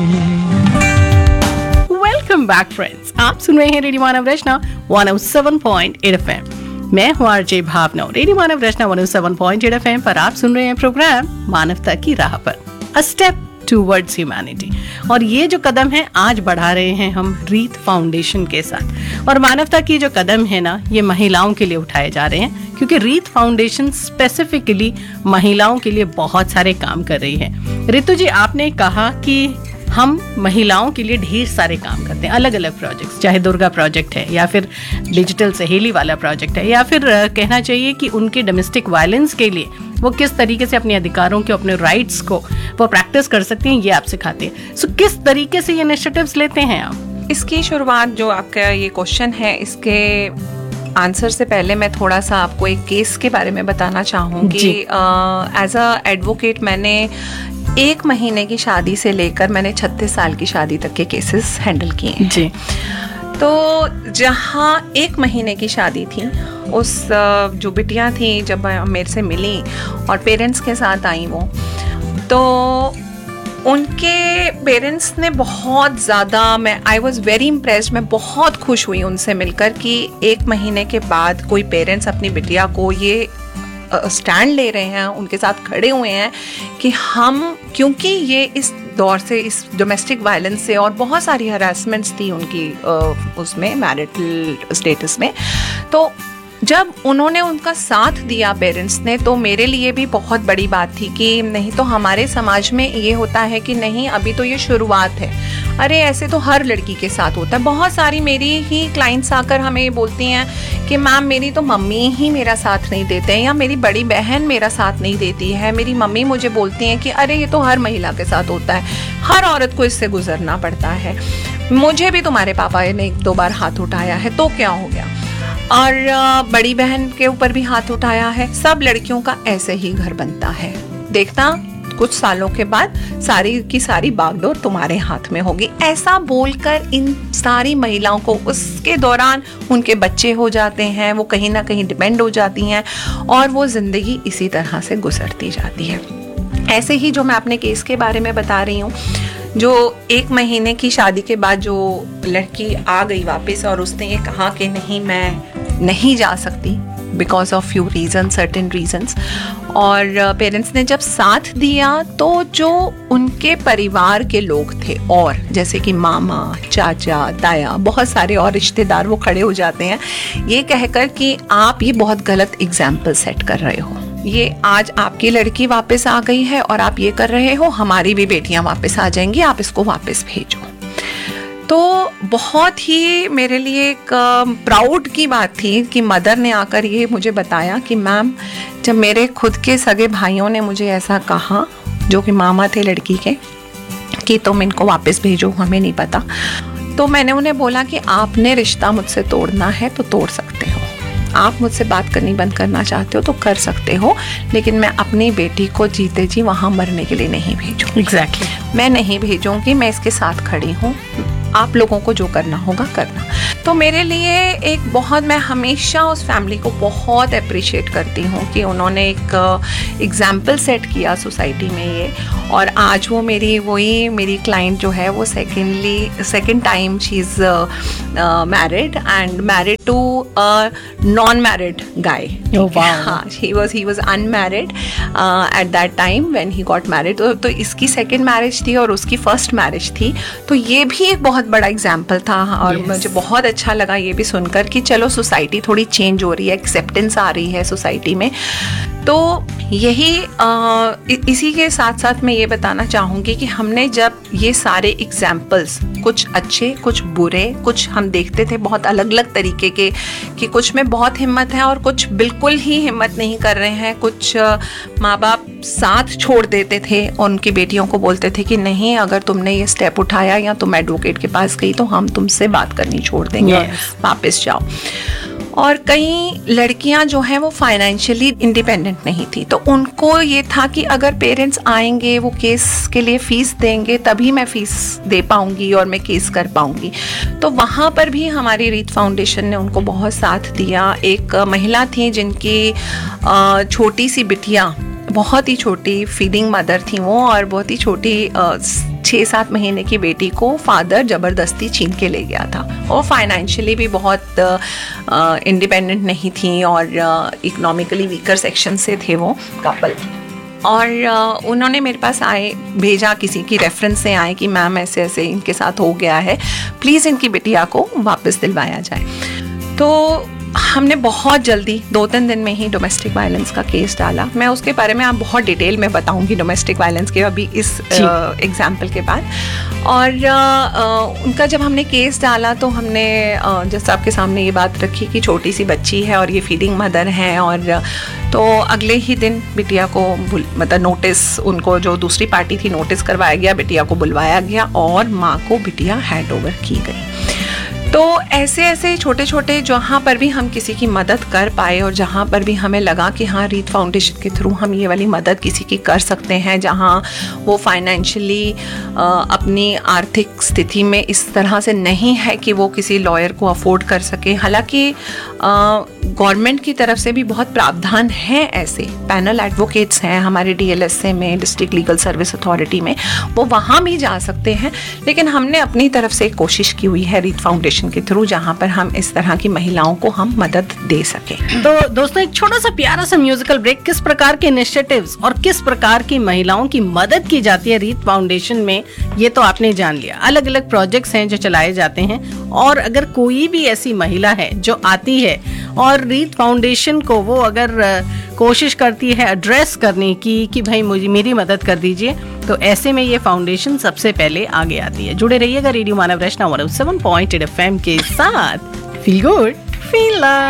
Welcome back friends, आप सुन रहे हैं रेडियो मानव रचना 107.8 FM। मैं हूँ आरजे भावना। रेडियो मानव रचना 107.8 FM पर आप सुन रहे हैं प्रोग्राम मानवता की राह पर, अ स्टेप टूवर्ड्स ह्यूमैनिटी। और ये जो कदम है आज बढ़ा रहे हैं हम रीत फाउंडेशन के साथ। और मानवता की जो कदम है ना, ये महिलाओं के लिए उठाए जा रहे हैं, क्योंकि रीत फाउंडेशन स्पेसिफिकली महिलाओं के लिए बहुत सारे काम कर रही है। रितु जी, आपने कहा कि हम महिलाओं के लिए ढेर सारे काम करते हैं, अलग अलग प्रोजेक्ट्स, चाहे दुर्गा प्रोजेक्ट है या फिर डिजिटल सहेली वाला प्रोजेक्ट है, या फिर कहना चाहिए कि उनके डोमेस्टिक वायलेंस के लिए वो किस तरीके से अपने अधिकारों के, अपने राइट्स को वो प्रैक्टिस कर सकती हैं, ये आप सिखाते हैं। सो किस तरीके से ये इनिशिएटिव्स लेते हैं आप? इसकी शुरुआत, जो आपका ये क्वेश्चन है, इसके आंसर से पहले मैं थोड़ा सा आपको एक केस के बारे में बताना चाहूँगी। एज अ एडवोकेट मैंने 1 महीने की शादी से लेकर मैंने 36 साल की शादी तक के केसेस हैंडल किए हैं जी। तो जहाँ 1 महीने की शादी थी, उस जो बिटियाँ थी जब मेरे से मिली और पेरेंट्स के साथ आई वो, तो उनके पेरेंट्स ने बहुत ज़्यादा, आई वॉज वेरी इम्प्रेस्ड, मैं बहुत खुश हुई उनसे मिलकर कि 1 महीने के बाद कोई पेरेंट्स अपनी बिटिया को ये स्टैंड ले रहे हैं, उनके साथ खड़े हुए हैं कि हम, क्योंकि ये इस दौर से, इस डोमेस्टिक वायलेंस से और बहुत सारी हरासमेंट्स थी उनकी उसमें मैरिटल स्टेटस में, तो जब उन्होंने उनका साथ दिया पेरेंट्स ने, तो मेरे लिए भी बहुत बड़ी बात थी कि नहीं तो हमारे समाज में ये होता है कि नहीं, अभी तो ये शुरुआत है, अरे ऐसे तो हर लड़की के साथ होता है। बहुत सारी मेरी ही क्लाइंट्स आकर हमें बोलती हैं कि मैम मेरी तो मम्मी ही मेरा साथ नहीं देते हैं, या मेरी बड़ी बहन मेरा साथ नहीं देती है, मेरी मम्मी मुझे बोलती हैं कि अरे ये तो हर महिला के साथ होता है, हर औरत को इससे गुजरना पड़ता है, मुझे भी तुम्हारे पापा ने 1-2 बार हाथ उठाया है तो क्या हो गया, और बड़ी बहन के ऊपर भी हाथ उठाया है, सब लड़कियों का ऐसे ही घर बनता है, देखना कुछ सालों के बाद सारी की सारी बागडोर तुम्हारे हाथ में होगी। ऐसा बोलकर इन सारी महिलाओं को, उसके दौरान उनके बच्चे हो जाते हैं, वो कहीं ना कहीं डिपेंड हो जाती हैं और वो जिंदगी इसी तरह से गुजरती जाती है। ऐसे ही जो मैं अपने केस के बारे में बता रही हूँ, जो 1 महीने की शादी के बाद जो लड़की आ गई वापस और उसने ये कहा कि नहीं, मैं नहीं जा सकती because of few reason, certain regions, और पेरेंट्स ने जब साथ दिया तो जो उनके परिवार के लोग थे, और जैसे कि मामा, चाचा, ताया, बहुत सारे और रिश्तेदार, वो खड़े हो जाते हैं ये कहकर कि आप ये बहुत गलत एग्जाम्पल सेट कर रहे हो, ये आज आपकी लड़की वापस आ गई है और आप ये कर रहे हो, हमारी भी बेटियां वापस आ जाएंगी, आप इसको वापस भेजो। तो बहुत ही मेरे लिए एक प्राउड की बात थी कि मदर ने आकर ये मुझे बताया कि मैम, जब मेरे खुद के सगे भाइयों ने मुझे ऐसा कहा, जो कि मामा थे लड़की के, कि तुम इनको वापस भेजो, हमें नहीं पता, तो मैंने उन्हें बोला कि आपने रिश्ता मुझसे तोड़ना है तो तोड़ सकते हो, आप मुझसे बात करनी बंद करना चाहते हो तो कर सकते हो, लेकिन मैं अपनी बेटी को जीते जी वहाँ मरने के लिए नहीं भेजूंगी। एग्जैक्टली, मैं नहीं भेजूंगी, मैं इसके साथ खड़ी हूँ, आप लोगों को जो करना होगा करना। तो मेरे लिए एक बहुत, मैं हमेशा उस फैमिली को बहुत अप्रिशिएट करती हूँ कि उन्होंने एक एग्जाम्पल सेट किया सोसाइटी में ये, और आज वो मेरी क्लाइंट जो है वो second time she is married and married to a non married गाय। हाँ, he was unmarried at that time when he got married। तो इसकी सेकेंड मैरिज थी और उसकी फर्स्ट मैरिज थी, तो ये भी एक बहुत बड़ा एग्जाम्पल था। और मुझे बहुत अच्छा लगा ये भी सुनकर कि चलो सोसाइटी थोड़ी चेंज हो रही है, एक्सेप्टेंस आ रही है सोसाइटी में। तो यही इसी के साथ साथ मैं ये बताना चाहूँगी कि हमने जब ये सारे एग्जाम्पल्स, कुछ अच्छे कुछ बुरे, कुछ हम देखते थे बहुत अलग अलग तरीके के, कि कुछ में बहुत हिम्मत है और कुछ बिल्कुल ही हिम्मत नहीं कर रहे हैं, कुछ माँ बाप साथ छोड़ देते थे, उनकी बेटियों को बोलते थे कि नहीं, अगर तुमने ये स्टेप उठाया या तुम एडवोकेट के पास गई तो हम तुमसे बात करनी छोड़ देंगे, वापस जाओ। और कई लड़कियां जो हैं वो फाइनेंशियली इंडिपेंडेंट नहीं थी, तो उनको ये था कि अगर पेरेंट्स आएंगे, वो केस के लिए फ़ीस देंगे, तभी मैं फ़ीस दे पाऊंगी और मैं केस कर पाऊंगी। तो वहाँ पर भी हमारी रीत फाउंडेशन ने उनको बहुत साथ दिया। एक महिला थी जिनकी छोटी सी बिटिया, बहुत ही छोटी फीडिंग मदर थी वो, और बहुत ही छोटी 6-7 महीने की बेटी को फादर ज़बरदस्ती छीन के ले गया था। और फाइनेंशियली भी बहुत इंडिपेंडेंट नहीं थी और इकोनॉमिकली वीकर सेक्शन से थे वो कपल। और उन्होंने मेरे पास भेजा, किसी की रेफरेंस से आए कि मैम ऐसे ऐसे इनके साथ हो गया है, प्लीज़ इनकी बिटिया को वापस दिलवाया जाए। तो हमने बहुत जल्दी 2-3 दिन में ही डोमेस्टिक वायलेंस का केस डाला। मैं उसके बारे में आप बहुत डिटेल में बताऊंगी डोमेस्टिक वायलेंस के अभी इस एग्जाम्पल के बाद। और उनका जब हमने केस डाला तो हमने जैसे आपके सामने ये बात रखी कि छोटी सी बच्ची है और ये फीडिंग मदर है। और तो अगले ही दिन बिटिया को मतलब नोटिस, उनको जो दूसरी पार्टी थी नोटिस करवाया गया, बिटिया को बुलवाया गया और माँ को बिटिया हैंड ओवर की गई। तो ऐसे ऐसे छोटे छोटे जहाँ पर भी हम किसी की मदद कर पाए और जहाँ पर भी हमें लगा कि हाँ रीत फाउंडेशन के थ्रू हम ये वाली मदद किसी की कर सकते हैं, जहाँ वो फाइनेंशियली अपनी आर्थिक स्थिति में इस तरह से नहीं है कि वो किसी लॉयर को अफोर्ड कर सके। हालांकि गवर्नमेंट की तरफ से भी बहुत प्रावधान हैं, ऐसे पैनल एडवोकेट्स हैं हमारे DLSA में, डिस्ट्रिक्ट लीगल सर्विस अथॉरिटी में, वो वहाँ भी जा सकते हैं। लेकिन हमने अपनी तरफ से कोशिश की हुई है रीत फाउंडेशन के थ्रू, जहां पर हम इस तरह की महिलाओं को हम मदद दे सके। तो दोस्तों एक छोटा सा प्यारा सा म्यूजिकल ब्रेक। किस प्रकार के इनिशिएटिव्स और किस प्रकार की महिलाओं की मदद की जाती है रीत फाउंडेशन में, ये तो आपने जान लिया। अलग अलग प्रोजेक्ट्स हैं जो चलाए जाते हैं। और अगर कोई भी ऐसी महिला है जो आती है और रीत फाउंडेशन को वो अगर कोशिश करती है एड्रेस करने की कि भाई मुझे मेरी मदद कर दीजिए, तो ऐसे में ये फाउंडेशन सबसे पहले आगे आती है। जुड़े रहिएगा रेडियो मानव रचना 107.8 FM के साथ। Feel good feel love.